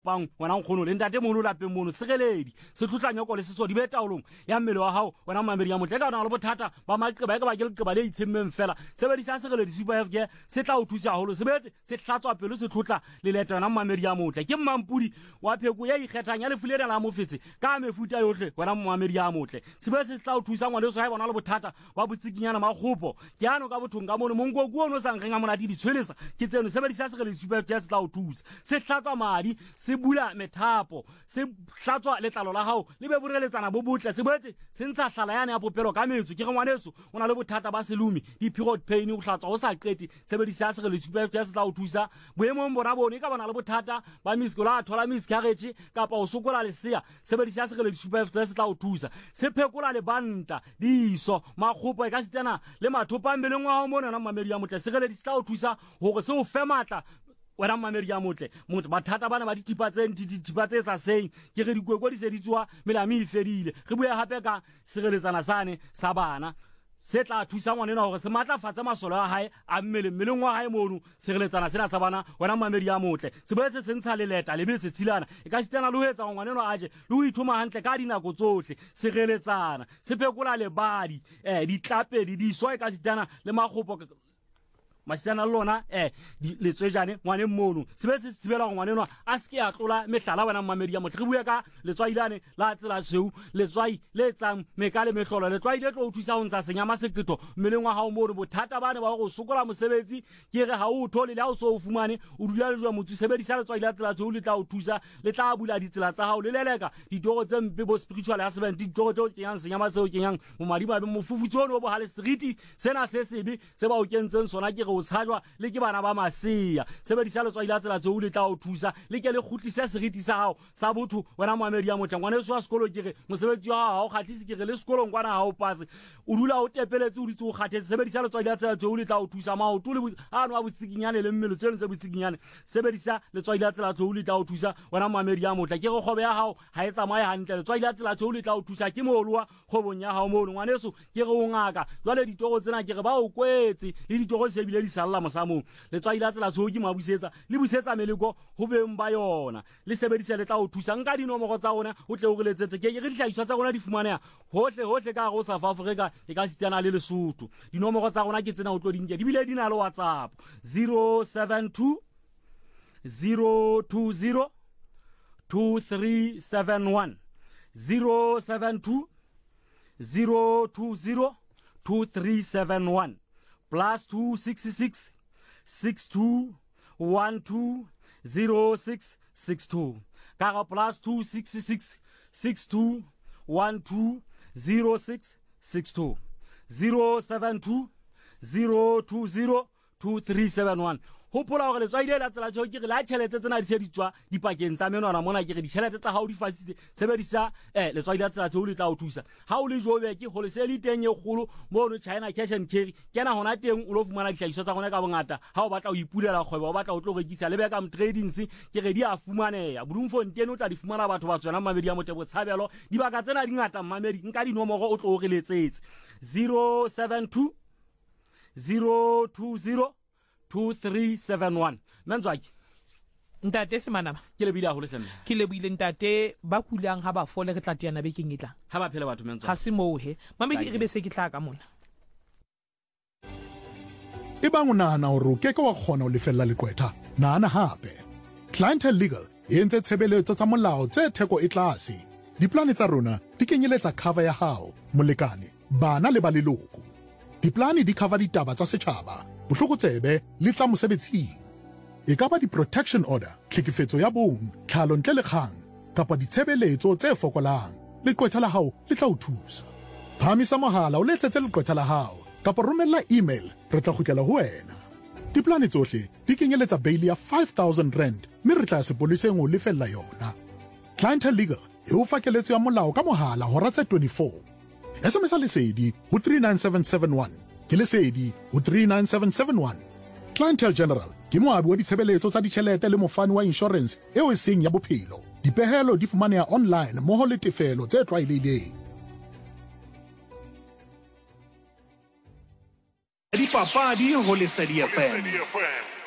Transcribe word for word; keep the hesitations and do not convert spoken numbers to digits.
bang wena nkgono le ntate mono lapeng mono segeledi se tlhotlanyoko le seso di be taolong ya mmele wa hao wena mamedi ya motle ka ona le bothata ba maqeba ka ba ke leqeba le itshemmeng fela sebedisa segeledi super F G se tla o thusa haholo sebetse se hlatswa pelo se tlhotla le leta wena mamedi ya motle ke mmampudi wa pheko ya ikgethang ya le fulera la mofetse ka mefuta yohle wena mamedi ya motle sebetse se tla o thusa ngwa le so ha bona le bothata ba botsikinyana makgopo ke ano ka bothong ka mono mongo go no sang renga mona di ditshwelesa ke tseno sebedisa segeledi super F G se tla o thusa se hlatswa madi se bula methapo se hlatswa letlalo la hao le be boreletsana bo botle se boetse se ntsha hlala yana ya popelo ka metso ke re ngwaneso ona le bothata ba selumi di period pain o hlatswa o sa qeti sebedisa segeledi super F G se tla o thusa boemong bona bone ka bona le bothata ba miskola a thola miscarriage kapa o sokola lesea sebedisa segeledi super F G se tla o thusa se phekola le banta diso makgopo e ka sitana le mathopa mbeleng wa hao mona na mamedi ya motle segeledi se tla o thusa hore se o fe matla wena mamedi ya motle motho bathata bana ba dithipa tse dithipa tse tsa seng ke re dikwekwe di se di tswa melami e fedile re bua hape ka segeletsana sane sa bana se tla thusa ngwanena hore se matlafatsa masolo a hae a mmele mmeleng wa hae mono segeletsana sena sa bana wena mamedi ya motle se boetse se ntsha le leta le betse tshilana e ka sitana le ho etsa ngwaneno aje le ho ithoma hantle ka dinako tsohle segeletsana se phekola le badi eh ditlapedi di swa e ka sitana le makgopo masitana lona eh le tswejane ngwane mono sebe se tsibela ngwanenwa a ske a tlola mehlala wena mamedi ya motle re bua ka letswailane la tsela seu letswai le tsang mekale mehlolo letswai le tlo o thusa ho ntsa senya maseketho mmeleng wa hao mono bothata bane ba go sokola mosebetsi ke re ha o thole le ha o so o fumane o dula le jwa motho sebedisa letswai la tsela seu le tla o thusa le tla bula ditsela tsa hao le leleka ditoro tse mpe bo spiritual husband ditoro tse o kenyang senya maseo kenyang mo madiba be mo fufutsono bo hale seriti sena se sebe se ba o kentseng sona ke o tshajwa le ke bana ba masia sebedisa letswai la tsela tseo le tla o thusa le ke le khutlisa seriti sa hao sa botho wena mamedi ya motle ngwane so a sekolo ke re mosebetsi wa hao khatlisi ke re le sekolong kwana ha o pase o dula o tepeletse o ditse o khathetse sebedisa letswai la tsela tseo le tla o thusa ma o tole ano a botsikinyane le mmelo tseno tse botsikinyane sebedisa letswai la tsela tseo le tla o thusa wena mamedi ya motle ke re khobe ya hao ha e tsamaye hantle letswai la tsela tseo le tla o thusa ke moolwa khobong ya hao mono ngwaneso ke re o ngaka jwale ditoro tsena ke re ba o kwetse le ditoro se bile di salla mosamong letswai la tsela tseo ke mabusetsa le busetsa meleko ho beng ba yona le sebedisa le tla o thusa nka dinomoro tsa rona o tle o re letsetse ke re dihlahiswa tsa rona di fumaneha hohle hohle ka go South Africa e ka sitana le Lesotho dinomoro tsa rona ke tsena o tlo dinke di bile di na le WhatsApp zero seven two zero two zero two three seven one zero seven two zero two zero two three seven one plus two six six six two one two zero six six two kara plus two six six six two one two zero six six two zero seven two zero two zero two three seven one hopola hore letswaile la tsela tšeo ke re la tšhelete tsena di se di tswa dipakeng tsa menwana mona ke re ditšhelete tsa hao di fasitse sebedisa eh letswaile la tsela tšeo le tla o thusa ha o le jobe ke go le se le teng e kgolo mono China cash and carry kena hona teng o lo fumana dihlahiswa tsa gona ka bongata ha o batla o ipulela kgwebo o batla o tlo rekisa le beka tradings ke re di a fumaneya Bloemfontein o tla di fumana batho ba tswana mamedi ya motle botshabelo di baka tsena di ngata mamedi nka di nomoro o tlo o re letsetse zero seven two zero two zero two three seven one Manzwaki ntate Semanaba ke le bila go le hlemme ke le buile ntate ba kulang ha ba fole re tla tiana be ke ngitla ha ba phela batho Manzwaki ha se mohe mamedi re be se ke tla ka mona e bang o nahana hore o keke wa kgona ho lefella lekwetha nahana hape Clientele Legal e entse tshebeletso tsa molao tse theko e tlase diplane tsa rona di kenyeletsa cover ya hao molekane bana le ba leloko diplane di cover ditaba tsa setjhaba bohlokotsebe le tsa mosebetsing e ka ba di-protection order tlhekefetso ya bong tlhalo ntle le kgang kapa ditshebeletso tse fokolang leqwetha la hao le tla o thusa phamisa mohala o letsetse leqwetha la hao kapa romella email re tla kgutlela ho wena diplane tsohle di kenyeletsa bail ya five thousand rand mme re tla sepoliseng o lefella yona Clientele Legal e o fa keletso ya molao ka mohala hora tse twenty-four S M S lesedi ho three nine seven seven one ke lesedi ho three nine seven seven one Clientele General ke moabi wa ditshebeletso tsa ditjhelete le mofani wa insurance eo e seng ya bophelo dipehelo di fumaneha online mmoho le tefelo tse tlwaelehileng Dipapadi ho Lesedi F M